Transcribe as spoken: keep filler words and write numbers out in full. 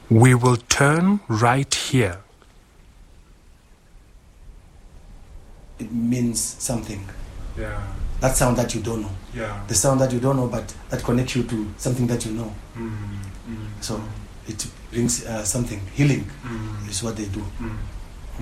We will turn right here. It means something. Yeah. That sound that you don't know. Yeah. The sound that you don't know, but that connects you to something that you know. Mm, mm, So it brings uh, something. Healing mm, is what they do. mm.